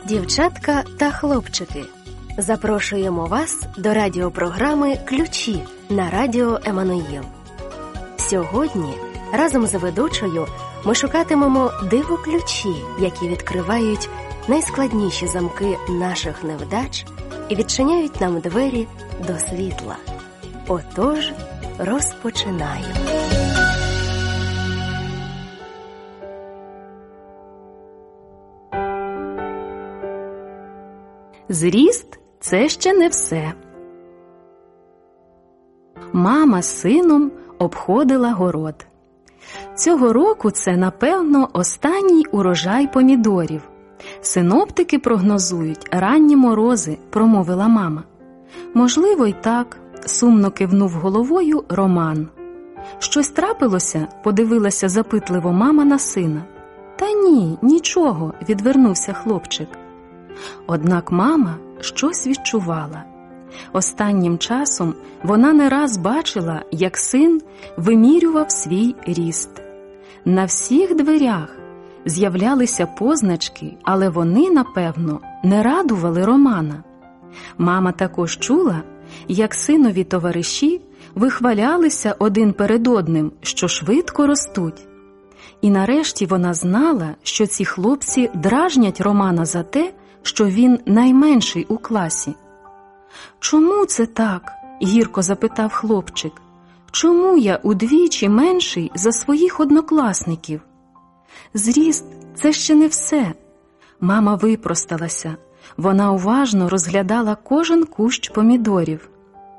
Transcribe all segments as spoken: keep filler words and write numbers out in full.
Дівчатка та хлопчики, запрошуємо вас до радіопрограми «Ключі» на радіо Еммануїл. Сьогодні разом з ведучою ми шукатимемо диво-ключі, які відкривають найскладніші замки наших невдач і відчиняють нам двері до світла. Отож, розпочинаємо. Зріст – це ще не все. Мама з сином обходила город. Цього року це, напевно, останній урожай помідорів. Синоптики прогнозують ранні морози, промовила мама. Можливо, й так, сумно кивнув головою Роман. Щось трапилося? Подивилася запитливо мама на сина. Та ні, нічого, відвернувся хлопчик. Однак мама щось відчувала. Останнім часом вона не раз бачила, як син вимірював свій ріст. На всіх дверях з'являлися позначки, але вони, напевно, не радували Романа. Мама також чула, як синові товариші вихвалялися один перед одним, що швидко ростуть. І нарешті вона знала, що ці хлопці дражнять Романа за те, що він найменший у класі. «Чому це так?» – гірко запитав хлопчик. «Чому я удвічі менший за своїх однокласників?» «Зріст – це ще не все». Мама випросталася. Вона уважно розглядала кожен кущ помідорів.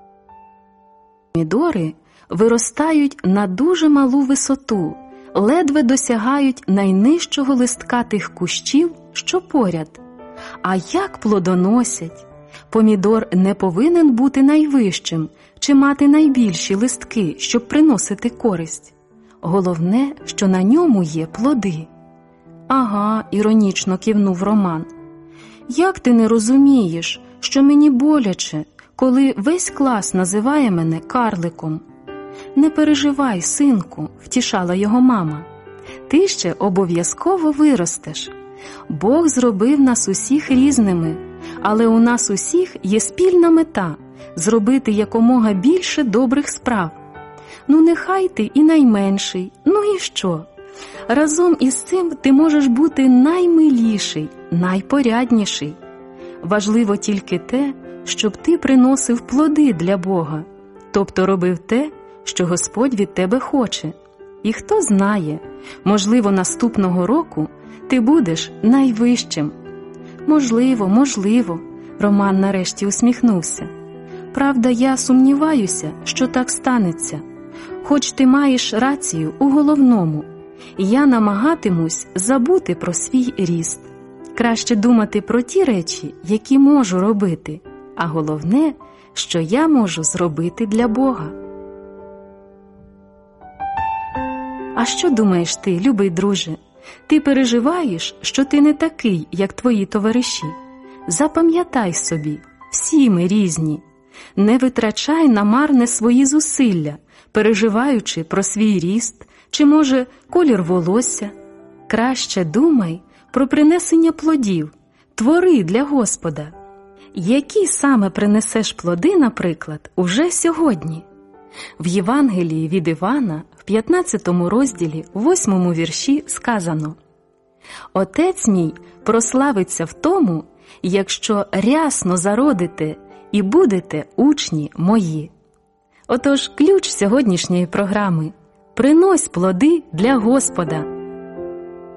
Помідори виростають на дуже малу висоту, ледве досягають найнижчого листка тих кущів, що поряд. А як плодоносять! Помідор не повинен бути найвищим чи мати найбільші листки, щоб приносити користь. Головне, що на ньому є плоди. Ага, іронічно кивнув Роман. Як ти не розумієш, що мені боляче, коли весь клас називає мене карликом? Не переживай, синку, втішала його мама. Ти ще обов'язково виростеш. Бог зробив нас усіх різними, але у нас усіх є спільна мета – зробити якомога більше добрих справ. Ну нехай ти і найменший, ну і що? Разом із цим ти можеш бути наймиліший, найпорядніший. Важливо тільки те, щоб ти приносив плоди для Бога, тобто робив те, що Господь від тебе хоче. І хто знає, можливо, наступного року ти будеш найвищим. Можливо, можливо, Роман нарешті усміхнувся. Правда, я сумніваюся, що так станеться. Хоч ти маєш рацію у головному, я намагатимусь забути про свій ріст. Краще думати про ті речі, які можу робити, а головне, що я можу зробити для Бога. А що думаєш ти, любий друже? Ти переживаєш, що ти не такий, як твої товариші? Запам'ятай собі, всі ми різні. Не витрачай намарне свої зусилля, переживаючи про свій ріст, чи, може, колір волосся. Краще думай про принесення плодів, твори для Господа. Які саме принесеш плоди, наприклад, уже сьогодні? В Євангелії від Івана, в п'ятнадцятому розділі, восьмому вірші сказано: «Отець мій прославиться в тому, якщо рясно зародите і будете учні мої». Отож, ключ сьогоднішньої програми – принось плоди для Господа.